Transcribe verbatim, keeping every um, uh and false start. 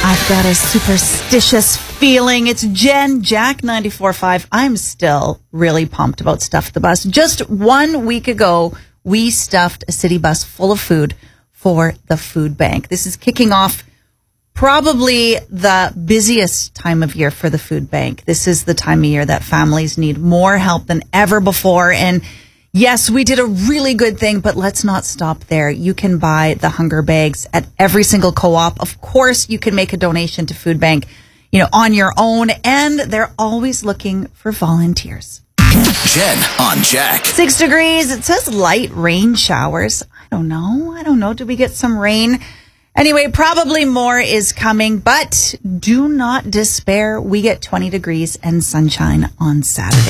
I've got a superstitious feeling. It's Jen, Jack ninety-four point five. I'm still really pumped about Stuff the Bus. Just one week ago, we stuffed a city bus full of food for the food bank. This is kicking off probably the busiest time of year for the food bank. This is the time of year that families need more help than ever before. And yes, we did a really good thing, but let's not stop there. You can buy the hunger bags at every single co-op. Of course, you can make a donation to Food Bank, you know, on your own, and they're always looking for volunteers. Jen on Jack. Six degrees. It says light rain showers. I don't know. I don't know. Did we get some rain? Anyway, probably more is coming, but do not despair. We get twenty degrees and sunshine on Saturday.